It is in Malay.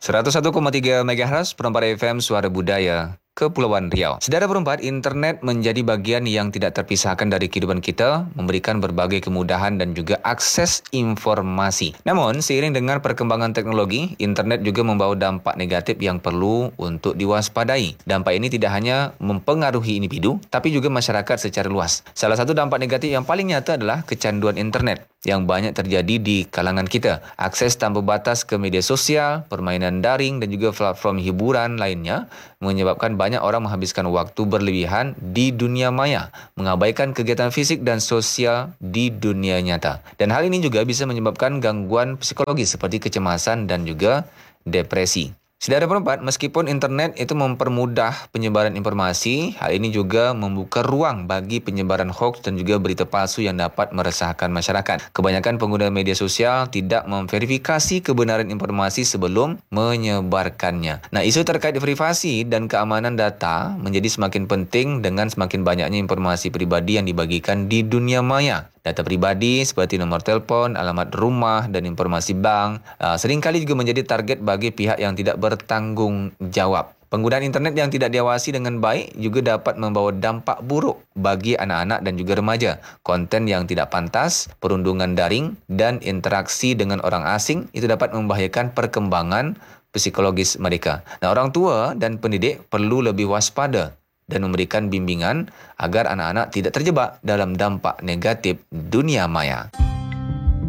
101,3 MHz Perempat FM Suara Budaya Kepulauan Riau. Saudara perempat, internet menjadi bagian yang tidak terpisahkan dari kehidupan kita, memberikan berbagai kemudahan dan juga akses informasi. Namun, seiring dengan perkembangan teknologi, internet juga membawa dampak negatif yang perlu untuk diwaspadai. Dampak ini tidak hanya mempengaruhi individu, tapi juga masyarakat secara luas. Salah satu dampak negatif yang paling nyata adalah kecanduan internet yang banyak terjadi di kalangan kita. Akses tanpa batas ke media sosial, permainan daring dan juga platform hiburan lainnya menyebabkan banyak orang menghabiskan waktu berlebihan di dunia maya, mengabaikan kegiatan fisik dan sosial di dunia nyata. Dan hal ini juga bisa menyebabkan gangguan psikologis seperti kecemasan dan juga depresi. Saudara perempat, meskipun internet itu mempermudah penyebaran informasi, hal ini juga membuka ruang bagi penyebaran hoaks dan juga berita palsu yang dapat meresahkan masyarakat. Kebanyakan pengguna media sosial tidak memverifikasi kebenaran informasi sebelum menyebarkannya. Nah, isu terkait privasi dan keamanan data menjadi semakin penting dengan semakin banyaknya informasi pribadi yang dibagikan di dunia maya. Data pribadi seperti nomor telefon, alamat rumah dan informasi bank seringkali juga menjadi target bagi pihak yang tidak bertanggung jawab. Penggunaan internet yang tidak diawasi dengan baik juga dapat membawa dampak buruk bagi anak-anak dan juga remaja. Konten yang tidak pantas, perundungan daring dan interaksi dengan orang asing itu dapat membahayakan perkembangan psikologis mereka. Nah, orang tua dan pendidik perlu lebih waspada dan memberikan bimbingan agar anak-anak tidak terjebak dalam dampak negatif dunia maya.